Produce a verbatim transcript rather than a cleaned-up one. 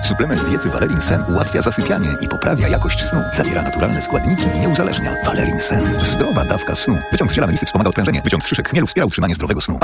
Suplement diety Valerin Sen ułatwia zasypianie i poprawia jakość snu. Zawiera naturalne składniki i nie uzależnia. Valerin Sen. Zdrowa dawka snu. Wyciąg z ziela melisy wspomaga odprężenie. Wyciąg z szyszek chmielu wspiera utrzymanie zdrowego snu.